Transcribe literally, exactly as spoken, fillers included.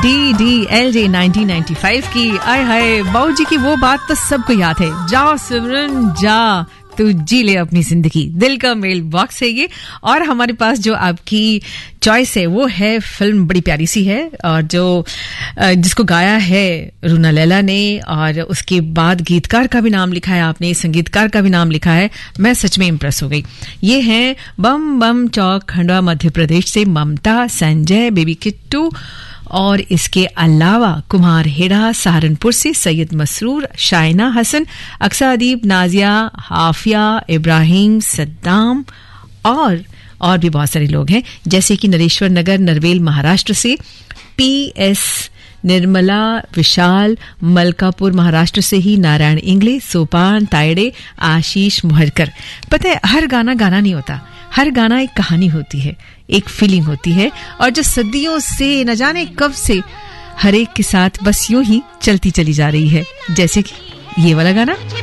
D D L J nineteen ninety five की। आय हाय, बाबू जी की वो बात तो सबको याद है, जा सिमरन जा तू जी ले अपनी जिंदगी। दिल का मेल बॉक्स है ये, और हमारे पास जो आपकी चॉइस है वो है फिल्म बड़ी प्यारी सी है, और जो जिसको गाया है रूना लैला ने, और उसके बाद गीतकार का भी नाम लिखा है आपने, संगीतकार का भी नाम लिखा है। मैं सच में इम्प्रेस हो गई। ये हैं बम बम चौक, खंडवा, मध्य प्रदेश से ममता, संजय, बेबी किट्टू, और इसके अलावा कुमार हेड़ा सहारनपुर से सैयद मसरूर, शाइना हसन, अक्सा अदीब, नाजिया, हाफिया, इब्राहिम, सद्दाम और और भी बहुत सारे लोग हैं, जैसे कि नरेश्वर नगर, नरवेल, महाराष्ट्र से पी एस निर्मला, विशाल, मलकापुर महाराष्ट्र से ही नारायण इंगले, सोपान, तायड़े, आशीष मुहरकर। पता है, हर गाना गाना नहीं होता, हर गाना एक कहानी होती है, एक फीलिंग होती है, और जो सदियों से न जाने कब से हर एक के साथ बस यूं ही चलती चली जा रही है, जैसे कि ये वाला गाना।